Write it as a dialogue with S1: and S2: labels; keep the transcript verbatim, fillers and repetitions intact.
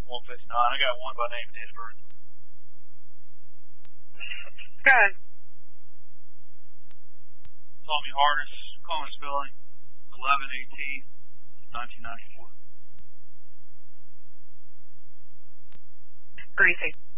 S1: one fifty-nine. I got one by name and date of birth.
S2: Go ahead.
S1: Tommy Harness, common spelling, eleven eighteen, nineteen ninety-four.
S2: Greasy.